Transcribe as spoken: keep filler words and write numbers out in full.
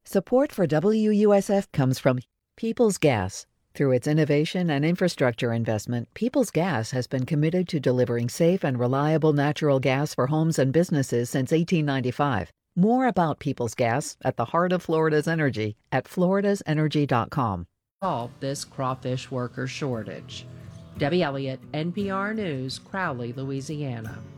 Support for W U S F comes from Peoples Gas. Through its innovation and infrastructure investment, Peoples Gas has been committed to delivering safe and reliable natural gas for homes and businesses since eighteen ninety-five. More about Peoples Gas, at the heart of Florida's energy, at floridas energy dot com. Solve this crawfish worker shortage. Debbie Elliott, N P R News, Crowley, Louisiana.